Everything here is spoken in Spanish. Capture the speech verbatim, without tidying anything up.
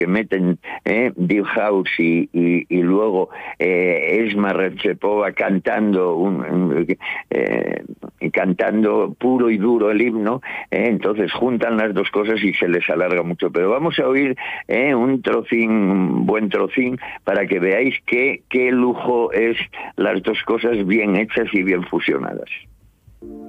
que meten eh, Deep House y, y, y luego eh, Esma Rechepova cantando un, un, eh, cantando puro y duro el himno, eh, entonces juntan las dos cosas y se les alarga mucho. Pero vamos a oír eh, un trocín, un buen trocín, para que veáis qué, qué lujo es las dos cosas bien hechas y bien fusionadas.